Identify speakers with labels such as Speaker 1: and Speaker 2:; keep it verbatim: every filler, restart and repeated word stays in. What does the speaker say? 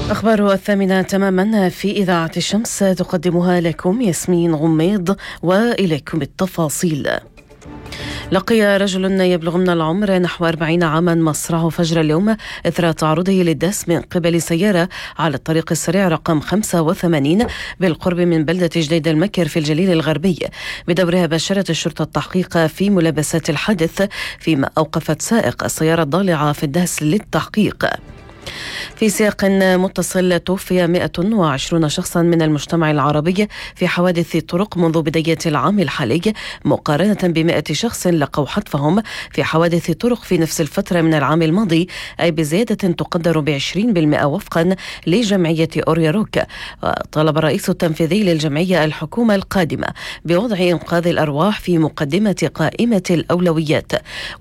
Speaker 1: أخبار الثامنة تماما في إذاعة الشمس تقدمها لكم ياسمين غميض، وإليكم التفاصيل. لقي رجل يبلغ من العمر نحو أربعين عاما مصرعه فجر اليوم إثر تعرضه للدس من قبل سيارة على الطريق السريع رقم خمسة وثمانين بالقرب من بلدة جديد المكر في الجليل الغربي. بدورها باشرت الشرطة التحقيق في ملابسات الحادث، فيما أوقفت سائق السيارة الضالعة في الدهس للتحقيق. في سياق متصل، توفي مئة وعشرون شخصا من المجتمع العربي في حوادث طرق منذ بداية العام الحالي، مقارنة بمئة شخص لقوا حتفهم في حوادث طرق في نفس الفترة من العام الماضي، أي بزيادة تقدر بعشرين بالمئة وفقا لجمعية أورياروك. طلب الرئيس التنفيذي للجمعية الحكومة القادمة بوضع إنقاذ الأرواح في مقدمة قائمة الأولويات،